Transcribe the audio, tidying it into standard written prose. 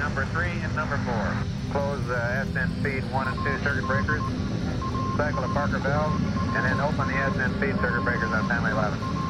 number 3 and number 4. Close SN speed 1 and 2 circuit breakers. Cycle the Parker valve, and then open the SN speed circuit breakers on family 11.